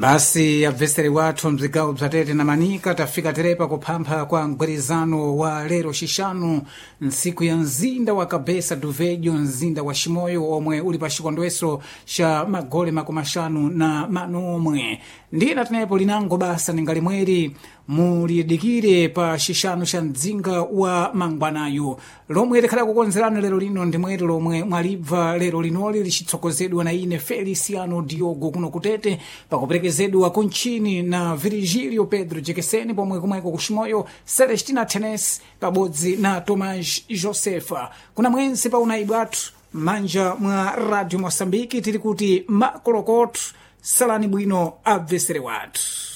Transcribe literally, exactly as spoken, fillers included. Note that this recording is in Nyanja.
basi abvesere wathu mzigawo bzatete na manika tafika terepa kuphampha kwa mgwirizano wa lero xixanu ntsiku ya mzinda wa kabesa do velho mzinda wa ximoyo omwe uli pa xikondweso xa magole makumi axanu na manu omwe ndina tenepo linango basa ninga limweri mulidikire pa xixanu xa mdzinga wa mangwanayo lomwe likhala kukonzerana lero lino ndimweri lomwe mwalibva lero linoli lixitsogozedwa na ine Feliciano Diogo kuno kutete pakuperekezedwa kunchini na Virgílio Pedro Jekeseni pomwe kumweko kuximoyo Celestina Tenes pabodzi na Tomás Josefa kuna mwense pa unaibu athu manja mwa Radio Moçambique tili kuti makolokotu salani bwino abvesere wathu.